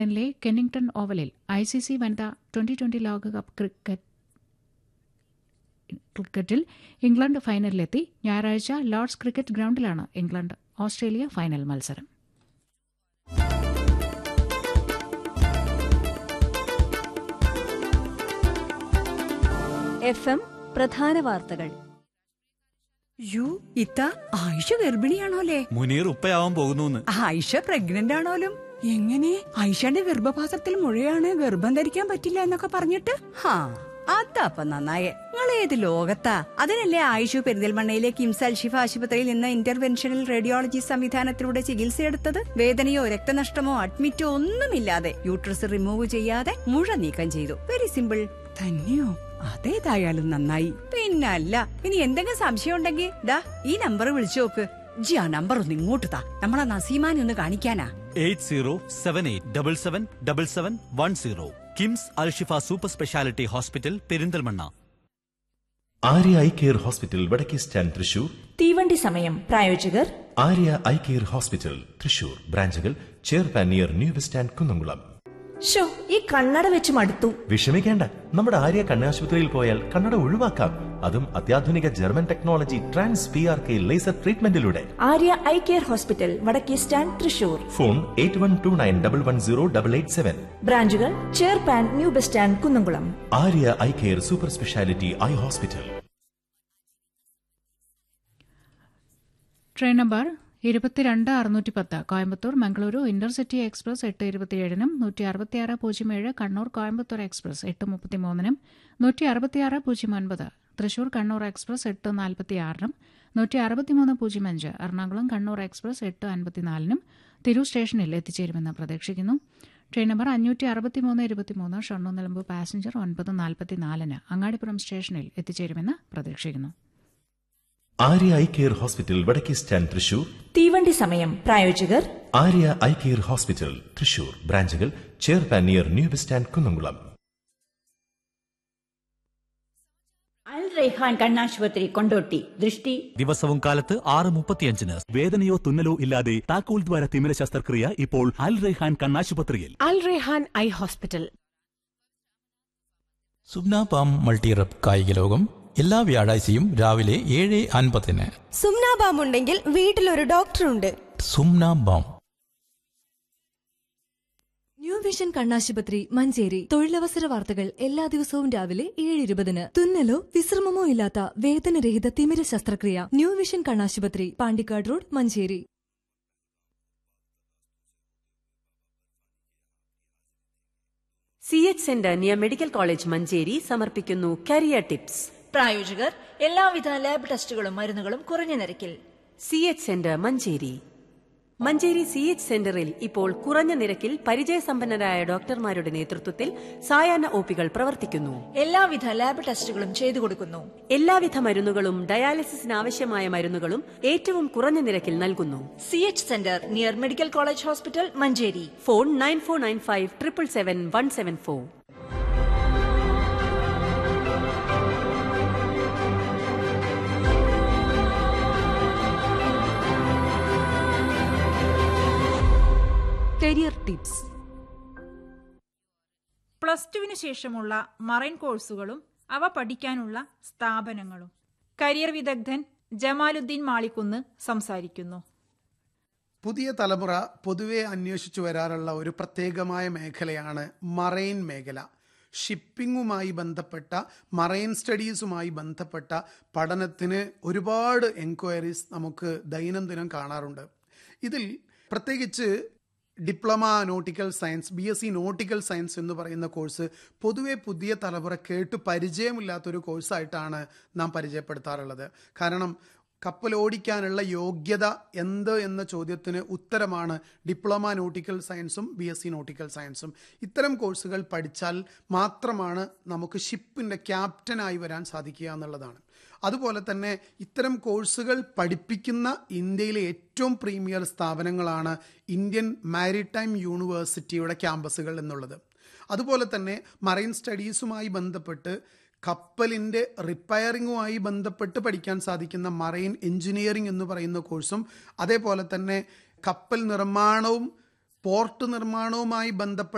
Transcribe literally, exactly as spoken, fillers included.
ിലെ Kennington ഓവലിൽ I C C വനിതാ twenty twenty ലോകകപ്പ് cricket ക്രിക്കറ്റിൽ ഇംഗ്ലണ്ട് ഫൈനലിലെത്തി. ഞായറാഴ്ച Lord's cricket ഗ്രൌണ്ടിലാണ് England Australia final മത്സരം. എഫ് എം പ്രധാന വാർത്തകൾ. യു ഇത്ത ആയിഷ ഗർഭിണിയാണോലേ? മുനീർ ഉപ്പയാവാൻ പോകുന്നു. ആയിഷ പ്രഗ്നന്റ് ആണോലും? എങ്ങനെ? ആയിഷയുടെ ഗർഭപാത്രത്തിൽ മുഴയാണ്, ഗർഭം ധരിക്കാൻ പറ്റില്ല എന്നൊക്കെ പറഞ്ഞിട്ട്? ഹാ, അതപ്പ നന്നായേ. നിങ്ങൾ ഏത് ലോകത്താ? അതിനല്ലേ ആയിഷു പെരിന്തൽമണ്ണയിലെ കിംസ് അൽഷിഫ ആശുപത്രിയിൽ നിന്ന് ഇന്റർവെൻഷണൽ റേഡിയോളജി സംവിധാനത്തിലൂടെ ചികിത്സയെടുത്തത്. വേദനയോ രക്തനഷ്ടമോ അഡ്മിറ്റോ ഒന്നുമില്ലാതെ യൂട്രസ് റിമൂവ് ചെയ്യാതെ മുഴ നീക്കം ചെയ്തു. Very simple. തന്നെയോ? അതേതായാലും നന്നായി. പിന്നല്ല, ഇനി എന്തെങ്കിലും സംശയം ഉണ്ടെങ്കിൽ ദാ ഈ നമ്പർ വിളിച്ചു നോക്ക്. ജി ആ നമ്പർ ഒന്ന് ഇങ്ങോട്ട് താ, നമ്മളെ നസീമാനെ ഒന്ന് കാണിക്കാനാ. Eight zero seven eight double seven double seven one zero. KIMS Alshifa super speciality hospital Perinthalmanna. Arya eye care hospital വടക്കേ സ്റ്റാൻഡ് തൃശൂർ. തീവണ്ടി സമയം. പ്രായോജകർ Arya eye care hospital Thrissur. ബ്രാഞ്ചുകൾ ചെയർപാൻ near new bus stand Kunnamkulam. Show, ഈ കണ്ണട വെച്ച് മടുത്തു. വിഷമിക്കേണ്ട, നമ്മുടെ ആര്യ കണ്ണാശുപത്രിയിൽ പോയാൽ കണ്ണട ഒഴിവാക്കാം. അതും അത്യാധുനിക German technology trans P R K laser ട്രീറ്റ്മെന്റിലൂടെ. Arya eye care hospital വടക്കേ stand Thrissur. Phone eight one two nine double one zero double eight seven. ബ്രാഞ്ചുകൾ ചെയർപാൻ new bus stand Kunnamkulam. Arya eye care super speciality eye hospital. Train number ഇരുപത്തിരണ്ട് അറുന്നൂറ്റി പത്ത് Coimbatore Mangaluru intercity express എട്ട് ഇരുപത്തിയേഴിനും നൂറ്റി അറുപത്തിയാറ് പൂജ്യം ഏഴ് കണ്ണൂർ കോയമ്പത്തൂർ എക്സ്പ്രസ് എട്ട് മുപ്പത്തിമൂന്നിനും നൂറ്റി അറുപത്തിയാറ് പൂജ്യം ഒൻപത് തൃശൂർ കണ്ണൂർ എക്സ്പ്രസ് എട്ട് നാൽപ്പത്തിയാറിനും നൂറ്റി അറുപത്തിമൂന്ന് പൂജ്യം അഞ്ച് എറണാകുളം കണ്ണൂർ എക്സ്പ്രസ് എട്ട് അൻപത്തിനാലിനും തിരൂർ സ്റ്റേഷനിൽ എത്തിച്ചേരുമെന്ന് പ്രതീക്ഷിക്കുന്നു. ട്രെയിൻ നമ്പർ അഞ്ഞൂറ്റി അറുപത്തിമൂന്ന് ഇരുപത്തിമൂന്ന് ഷൊർണൂർ നിലമ്പൂർ പാസഞ്ചർ ഒൻപത് നാൽപ്പത്തിനാലിന് അങ്ങാടിപ്പുറം സ്റ്റേഷനിൽ എത്തിച്ചേരുമെന്ന് പ്രതീക്ഷിക്കുന്നു. ആര്യ ഐ കെയർ ഹോസ്പിറ്റൽ വടക്കേ സ്റ്റാൻഡ് തൃശൂർ. തീവണ്ടി സമയം. പ്രായോജകർ Arya eye care hospital Thrissur. ബ്രാഞ്ചുകൾ ചെയർപാൻ near new bus stand Kunnamkulam. അൽ റൈഹാൻ കണ്ണാശുപത്രി കൊണ്ടോട്ടി. ദൃഷ്ടി ദിവസവും കാലത്ത് ആറ് മുപ്പത്തിയഞ്ചിന്. വേദനയോ തുന്നലോ ഇല്ലാതെ താക്കോൽ ദ്വാര തിമിര ശസ്ത്രക്രിയ ഇപ്പോൾ അൽ റൈഹാൻ കണ്ണാശുപത്രിയിൽ. അൽ റൈഹാൻ ഐ ഹോസ്പിറ്റൽ. സുബ്ന പാം മൾട്ടിറപ്പ് കായിക ലോകം എല്ലാ വ്യാഴാഴ്ചയും രാവിലെ ഏഴ് അൻപതിന്. സുംന ബാം ഉണ്ടെങ്കിൽ വീട്ടിലൊരു ഡോക്ടറുണ്ട്. സുംന ബാം. ന്യൂ വിഷൻ കണ്ണാശുപത്രി മഞ്ചേരി. തൊഴിലവസര വാർത്തകൾ എല്ലാ ദിവസവും രാവിലെ ഏഴ് ഇരുപതിന്. തുന്നലോ വിശ്രമമോ ഇല്ലാത്ത വേദനരഹിത തിമിര ശസ്ത്രക്രിയ. ന്യൂ വിഷൻ കണ്ണാശുപത്രി, Pandikkad road, Manjeri. C H centre near medical college Manjeri സമർപ്പിക്കുന്നു കരിയർ ടിപ്സ്. പ്രായോജകർ എല്ലാവിധ ലാബ് ടെസ്റ്റുകളും മരുന്നുകളും കുറഞ്ഞ നിരക്കിൽ. C H centre Manjeri. Manjeri C H സെന്ററിൽ ഇപ്പോൾ കുറഞ്ഞ നിരക്കിൽ പരിചയസമ്പന്നരായ ഡോക്ടർമാരുടെ നേതൃത്വത്തിൽ സായാഹ്ന ഒ പികൾ പ്രവർത്തിക്കുന്നു. എല്ലാവിധ ലാബ് ടെസ്റ്റുകളും ചെയ്തു കൊടുക്കുന്നു. എല്ലാവിധ മരുന്നുകളും ഡയാലിസിസിന് ആവശ്യമായ മരുന്നുകളും ഏറ്റവും കുറഞ്ഞ നിരക്കിൽ നൽകുന്നു. C H centre near medical college hospital Manjeri. Phone nine four nine five triple seven one seven four. Career tips. Plus ടുവിന് ശേഷമുള്ള മറൈൻ കോഴ്സുകളും അവ പഠിക്കാനുള്ള സ്ഥാപനങ്ങളും. കരിയർ വിദഗ്ധൻ ജമാലുദ്ദീൻ മാളിക്കുന്ന് സംസാരിക്കുന്നു. പുതിയ തലമുറ പൊതുവെ അന്വേഷിച്ചു വരാറുള്ള ഒരു പ്രത്യേകമായ മേഖലയാണ് മറൈൻ മേഖല. ഷിപ്പിങ്ങുമായി ബന്ധപ്പെട്ട, മറൈൻ സ്റ്റഡീസുമായി ബന്ധപ്പെട്ട പഠനത്തിന് ഒരുപാട് എൻക്വയറീസ് നമുക്ക് ദൈനംദിനം കാണാറുണ്ട്. ഇതിൽ പ്രത്യേകിച്ച് diploma nautical science, B S C nautical science എന്ന് പറയുന്ന കോഴ്സ് പൊതുവെ പുതിയ തലമുറ കേട്ട് പരിചയമില്ലാത്തൊരു കോഴ്സായിട്ടാണ് നാം പരിചയപ്പെടുത്താറുള്ളത്. കാരണം കപ്പൽ ഓടിക്കാനുള്ള യോഗ്യത എന്ത് എന്ന ചോദ്യത്തിന് ഉത്തരമാണ് ഡിപ്ലോമ നോട്ടിക്കൽ സയൻസും ബി എസ് സി നോട്ടിക്കൽ സയൻസും. ഇത്തരം കോഴ്സുകൾ പഠിച്ചാൽ മാത്രമാണ് നമുക്ക് ഷിപ്പിൻ്റെ ക്യാപ്റ്റനായി വരാൻ സാധിക്കുക എന്നുള്ളതാണ്. അതുപോലെ തന്നെ ഇത്തരം കോഴ്സുകൾ പഠിപ്പിക്കുന്ന ഇന്ത്യയിലെ ഏറ്റവും പ്രീമിയർ സ്ഥാപനങ്ങളാണ് ഇന്ത്യൻ മാരിടൈം യൂണിവേഴ്സിറ്റിയുടെ ക്യാമ്പസുകൾ എന്നുള്ളത്. അതുപോലെ തന്നെ മറൈൻ സ്റ്റഡീസുമായി ബന്ധപ്പെട്ട് കപ്പലിൻ്റെ റിപ്പയറിങ്ങുമായി ബന്ധപ്പെട്ട് പഠിക്കാൻ സാധിക്കുന്ന മറൈൻ എഞ്ചിനീയറിംഗ് എന്ന് പറയുന്ന കോഴ്സും, അതേപോലെ തന്നെ കപ്പൽ നിർമ്മാണവും പോർട്ട് നിർമ്മാണവുമായി ബന്ധപ്പെട്ട